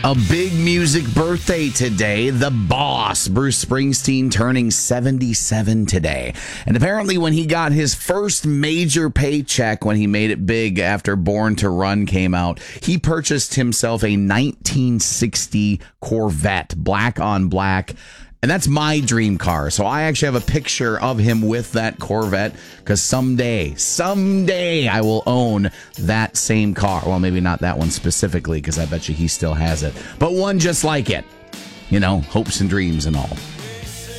A big music birthday today. The boss, Bruce Springsteen, turning 77 today. And apparently when he got his first major paycheck, when he made it big after Born to Run came out, he purchased himself a 1960 Corvette, black on black. And that's my dream car. So I actually have a picture of him with that Corvette because someday I will own that same car. Well, maybe not that one specifically because I bet you he still has it. But one just like it. You know, hopes and dreams and all.